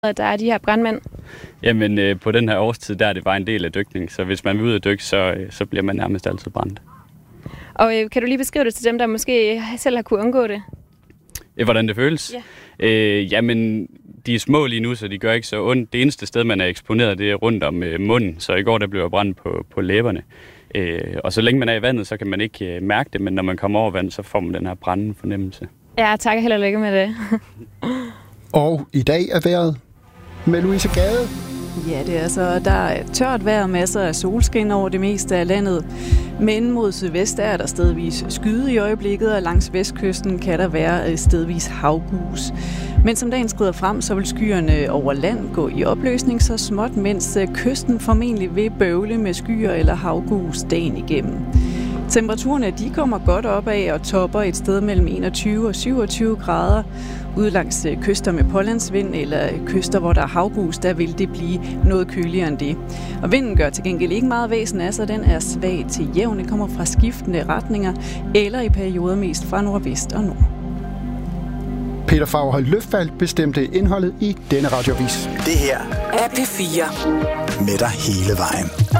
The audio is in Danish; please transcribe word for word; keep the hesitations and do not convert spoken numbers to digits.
at der er de her brandmænd? Jamen, øh, på den her årstid, der er det bare en del af dykning, så hvis man vil ud og dykke, så, øh, så bliver man nærmest altid brændt. Og øh, kan du lige beskrive det til dem, der måske selv har kunne undgå det? Ja, hvordan det føles? Ja. Øh, jamen, de er små lige nu, så de gør ikke så ondt. Det eneste sted, man er eksponeret, det er rundt om øh, munden, så i går der blev jeg brændt på, på læberne. Øh, og så længe man er i vandet, så kan man ikke øh, mærke det, men når man kommer over vand, så får man den her brændende fornemmelse. Ja, tak og held og lykke med det. Og i dag er vejret med Louise Gade. Ja, det er altså, der er tørt vejr, masser af solskin over det meste af landet. Men mod sydvest er der stedvis skyde i øjeblikket, og langs vestkysten kan der være stedvis havgus. Men som dagen skrider frem, så vil skyerne over land gå i opløsning så småt, mens kysten formentlig vil bøvle med skyer eller havgus dagen igennem. Temperaturerne de kommer godt op af og topper et sted mellem enogtyve og syvogtyve grader. Ude langs kyster med pålandsvind eller kyster, hvor der er havgus, der vil det blive noget køligere end det. Og vinden gør til gengæld ikke meget væsen af sig. Den er svag til jævn. Den kommer fra skiftende retninger eller i perioder mest fra nordvest og nord. Peter Fagerholt Løfvald bestemte indholdet i denne radioavis. Det her er P fire. Med dig hele vejen.